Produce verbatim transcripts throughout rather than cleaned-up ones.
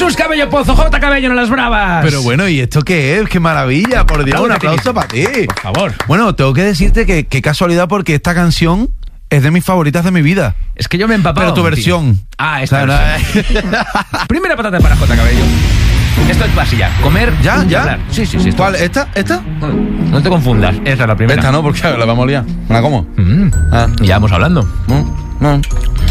Jesús Cabello Pozo, J. Cabello en las bravas. Pero bueno, ¿y esto qué es? ¡Qué maravilla! Por Dios, un aplauso para ti. Por favor. Bueno, tengo que decirte que qué casualidad, porque esta canción es de mis favoritas de mi vida. Es que yo me he empapado. Pero tu versión. Tío. Ah, esta o sea, versión. Primera patata para J. Cabello. Esto es base ya. Comer, ¿Ya? ¿Ya? hablar. Sí, sí, sí. Esto. ¿Cuál? ¿Esta? ¿Esta? No te confundas. Esta es la primera. Esta no, porque la vamos a liar. ¿Me la como? Mm. Ah. Ya vamos hablando. Mm. Mm.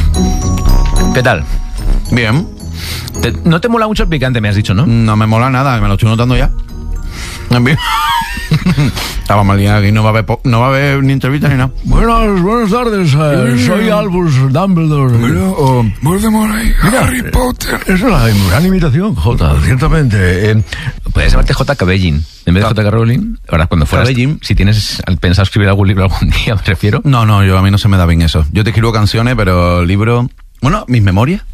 ¿Qué tal? Bien. Te, no te mola mucho el picante, me has dicho, ¿no? No me mola nada, me lo estoy notando ya. Bien. Estaba mal liado aquí, no va a haber, po- no va a haber ni entrevistas ni nada. Buenas, buenas tardes, eh, soy Albus Dumbledore. Mira, Oh, Voldemort ahí, Harry Potter. esa es la gran imitación, Jota, ciertamente. Eh, Puedes llamarte J. Cabellín. En vez de J. K. Rowling, ahora cuando fueras... Cabellín. Si tienes pensado escribir algún libro algún día, me refiero. No, no, yo a mí no se me da bien eso. Yo te escribo canciones, pero libros... Bueno, mis memorias.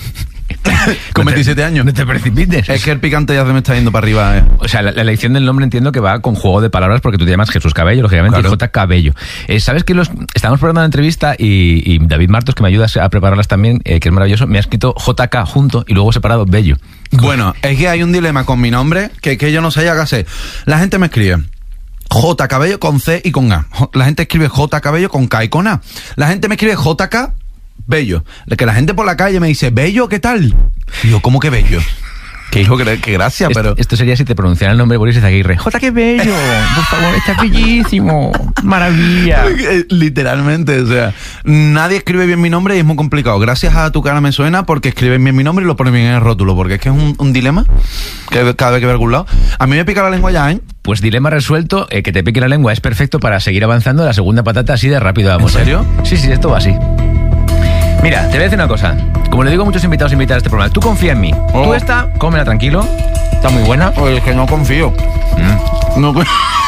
Con veintisiete años. No te precipites. Es que el picante ya se me está yendo para arriba. Eh. O sea, la, la elección del nombre entiendo que va con juego de palabras porque tú te llamas Jesús Cabello, lógicamente, Claro. y J. Cabello. Eh, ¿Sabes que los estamos preparando una entrevista y, y David Martos, que me ayudas a prepararlas también, eh, que es maravilloso, me ha escrito J K junto y luego separado Bello? Bueno, es que hay un dilema con mi nombre que, que yo no sé ya qué hacer. La gente me escribe J. Cabello con C y con A. La gente escribe J. Cabello con K y con A. La gente me escribe J K Bello. Que la gente por la calle me dice, Bello, ¿qué tal? Y yo, ¿cómo que Bello? Que hijo, que, que gracia, Esto, pero... esto sería si te pronunciara el nombre Boris Izaguirre. J. Qué bello, por favor, está bellísimo, maravilla. Literalmente, o sea, nadie escribe bien mi nombre y es muy complicado. Gracias a Tu Cara Me Suena, porque escriben bien mi nombre y lo ponen bien en el rótulo, porque es que es un, un dilema que cada vez que veo algún lado. A mí me pica la lengua ya, ¿eh? Pues dilema resuelto, eh, que te pique la lengua es perfecto para seguir avanzando. La segunda patata así de rápido vamos. ¿En serio? ¿eh? Sí, sí, esto va así. Mira, te voy a decir una cosa. Como le digo a muchos invitados e invitadas a este programa, tú confía en mí. Oh. Tú esta, cómela tranquilo. Está muy buena. Pues es que no confío. Mm. No,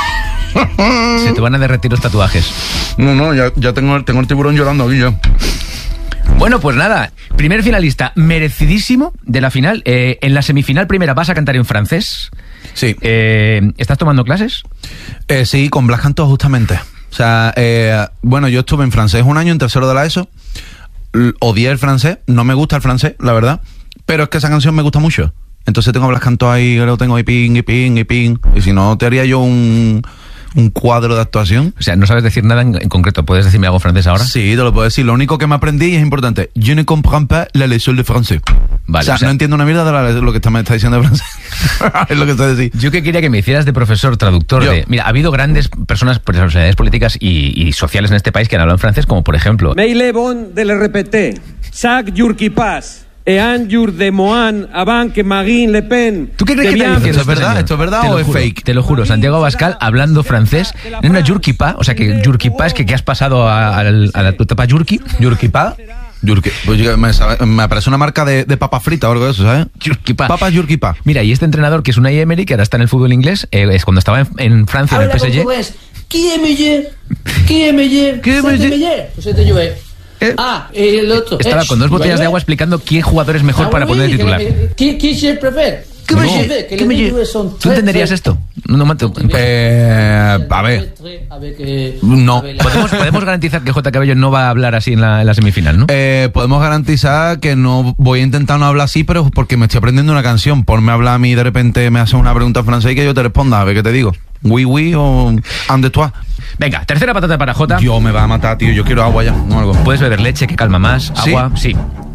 Se te van a derretir los tatuajes. no, no, ya, ya tengo, el- tengo el tiburón llorando aquí ya. Bueno, pues nada. Primer finalista merecidísimo de la final. Eh, en la semifinal primera vas a cantar en francés. Sí. Eh, ¿Estás tomando clases? Eh, sí, con Blas Cantó justamente. O sea, eh, bueno, yo estuve en francés un año en tercero de la ESO. L- Odié el francés, no me gusta el francés, la verdad. Pero es que esa canción me gusta mucho. Entonces tengo a Blas Cantó ahí, lo tengo ahí ping, y ping, y ping. Y si no, te haría yo un, un cuadro de actuación. O sea, no sabes decir nada en, en concreto. ¿Puedes decirme algo francés ahora? Sí, te lo puedo decir. Lo único que me aprendí y es importante. Je ne comprends pas la leçon de français. Vale, o, sea, o sea- no entiendo una mierda de la- lo que está- me está diciendo de francés. Es lo que está diciendo. Yo que quería que me hicieras de profesor, traductor Yo. de... Mira, ha habido grandes personas, personalidades políticas y, y sociales en este país que han hablado en francés, como por ejemplo... Meile bon de l'R P T, Sac Yurkipas, Ean Yur de Moan, Avant que Marine Le Pen. ¿Tú qué crees que está Debian- diciendo ¿Esto es este verdad? señor? ¿Esto es verdad Te o lo es juro, fake? Te lo juro, Santiago Abascal hablando francés en una yurkipa, o sea que yurkipa es que, que has pasado a, a, a la tu etapa yurki. Yurkipa. Yurki, pues yo- me, sabe- me aparece una marca de, de papa frita o algo de eso, ¿sabes? Yurkipa. Papas Yurkipa. Mira, y este entrenador que es Unai Emery, que ahora está en el fútbol inglés, eh, es cuando estaba en, en Francia, en el P S G. Qui est meilleur? Qui est meilleur? Qui est C'est meilleur? meilleur. Pues este Juve. Eh, Ah, y el otro. Estaba Eh, con dos botellas Juve. de agua explicando qué jugador es mejor Ah, para oui, poner de que- titular. Qui, qui je préfère? ¿Qué No, me que ¿Qué les me deux son ¿Tú très, entenderías très- esto? No, mato. Eh, a ver. Avec, eh, No. avec la- ¿Podemos, podemos garantizar que J. Cabello no va a hablar así en la, en la semifinal, ¿no? Eh, podemos garantizar que no voy a intentar no hablar así, pero porque me estoy aprendiendo una canción. Ponme a hablar a mí y de repente me haces una pregunta en francés y que yo te responda. A ver qué te digo. Oui, oui o ande toi. Venga, tercera patata para J. Dios, me va a matar, tío. Yo quiero agua ya. No algo. Puedes beber leche que calma más, ¿Sí? agua, sí.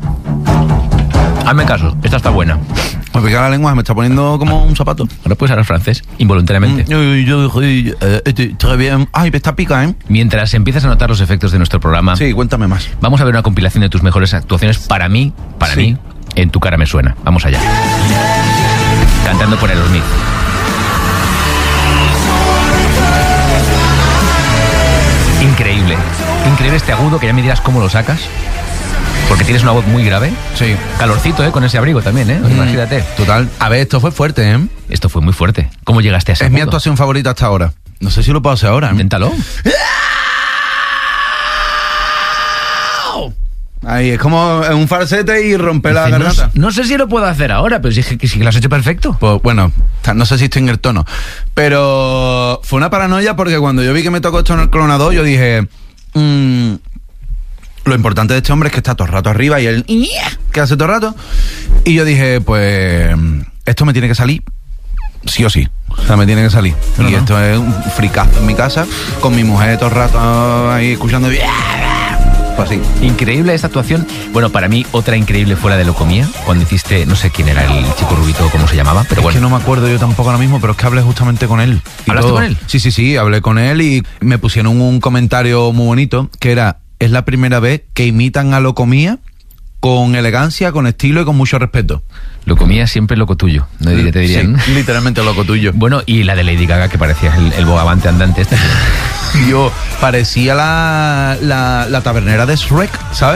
Hazme caso, esta está buena. Me pica la lengua, me está poniendo como un zapato. Ahora puedes hablar francés, involuntariamente. Yo, yo, yo, eh, eh, très bien. Ay, me está pica, ¿eh? Mientras empiezas a notar los efectos de nuestro programa, Sí, cuéntame más. vamos a ver una compilación de tus mejores actuaciones para mí, para Sí. mí, en Tu Cara Me Suena. Vamos allá. Cantando por Aerosmith. Increíble. Increíble este agudo, que ya me dirás cómo lo sacas. Porque tienes una voz muy grave. Sí. Calorcito, ¿eh? Con ese abrigo también, ¿eh? Imagínate. Total. A ver, esto fue fuerte, ¿eh? Esto fue muy fuerte. ¿Cómo llegaste a ese Es mi agudo? actuación favorita hasta ahora. No sé si lo puedo hacer ahora. ¿eh? Inténtalo. Ahí, es como un falsete y romper la Dice, no, garganta. no sé si lo puedo hacer ahora, pero dije que sí que lo has hecho perfecto. Pues bueno, no sé si estoy en el tono. Pero fue una paranoia porque cuando yo vi que me tocó esto en el clonador, yo dije... mm, lo importante de este hombre es que está todo el rato arriba y él... que hace todo el rato. Y yo dije, pues, esto me tiene que salir sí o sí. O sea, me tiene que salir. No, y no. esto es un fricazo en mi casa, con mi mujer todo el rato ahí escuchando. Pues así. Increíble esta actuación. Bueno, para mí otra increíble fue la de Locomía, cuando hiciste, no sé quién era el chico rubito, cómo se llamaba, pero Es bueno. que no me acuerdo yo tampoco ahora mismo, pero es que hablé justamente con él. y ¿Hablaste todo. con él? Sí, sí, sí, hablé con él y me pusieron un comentario muy bonito, que era, es la primera vez que imitan a Locomía con elegancia, con estilo y con mucho respeto. Locomía siempre loco tuyo, no diré, te dirían. Sí, literalmente loco tuyo. Bueno, y la de Lady Gaga, que parecía el, el bogavante andante este. Yo parecía la, la, la tabernera de Shrek, ¿sabes?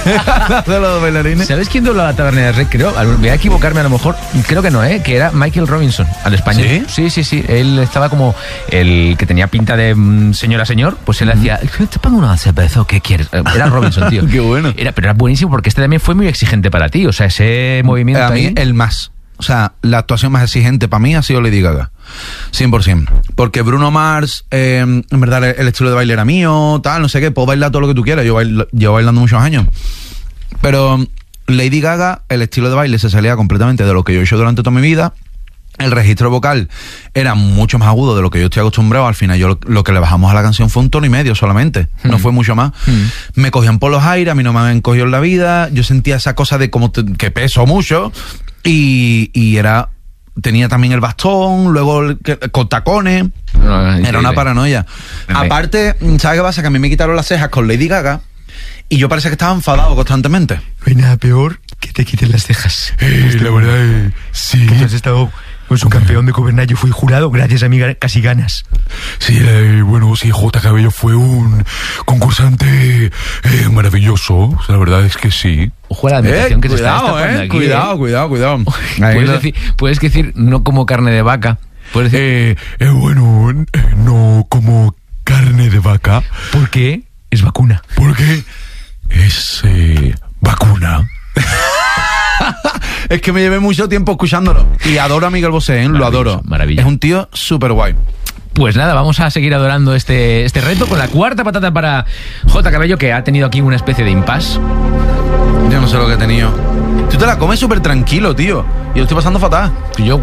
De los bailarines. ¿Sabes quién doblaba la taberna de Rec? Creo, voy a equivocarme a lo mejor, creo que no, ¿eh? Que era Michael Robinson, al español. ¿Sí? Sí, sí, sí. Él estaba como el que tenía pinta de mm, señora señor, pues él hacía, ¿te pongo una cerveza o qué quieres? Era Robinson, tío. Qué bueno. Era, pero era buenísimo porque este también fue muy exigente para ti, o sea, ese movimiento A mí, ahí. el más. O sea, la actuación más exigente para mí ha sido Lady Gaga. cien por ciento. Porque Bruno Mars, eh, en verdad, el, el estilo de baile era mío, tal, no sé qué. Puedo bailar todo lo que tú quieras. Yo bailo, llevo bailando muchos años. Pero Lady Gaga, el estilo de baile se salía completamente de lo que yo he hecho durante toda mi vida. El registro vocal era mucho más agudo de lo que yo estoy acostumbrado. Al final yo lo, lo que le bajamos a la canción fue un tono y medio solamente. Mm. No fue mucho más. Mm. Me cogían por los aires, a mí no me han cogido en la vida. Yo sentía esa cosa de como te, que peso mucho. Y, y era... Tenía también el bastón, luego el, que, con tacones. No, era una paranoia. Sí. Aparte, ¿sabes qué pasa? Que a mí me quitaron las cejas con Lady Gaga y yo parece que estaba enfadado constantemente. No hay nada peor que te quiten las cejas. Eh, la verdad, eh, sí. Que tú has estado con su campeón de Cobernayo, yo fui jurado gracias a mí casi ganas. Sí, eh, bueno, sí, J. Cabello fue un concursante eh, maravilloso. O sea, la verdad es que sí. Ojo a la ambientación Eh, que se está cuidado, destapando eh, aquí, cuidado, eh. cuidado, cuidado. Puedes decir, puedes decir no como carne de vaca. Puedes decir, Eh, eh, bueno, eh, no como carne de vaca, ¿Por qué? Es vacuna. porque es eh, vacuna. Es que me llevé mucho tiempo escuchándolo. Y adoro a Miguel Bosé, ¿eh? Lo Maravilloso, adoro. maravilla. Es un tío súper guay. Pues nada, vamos a seguir adorando este, este reto con la cuarta patata para J. Cabello, que ha tenido aquí una especie de impasse. Yo no sé lo que he tenido. Tú te la comes súper tranquilo, tío. Y lo estoy pasando fatal. Yo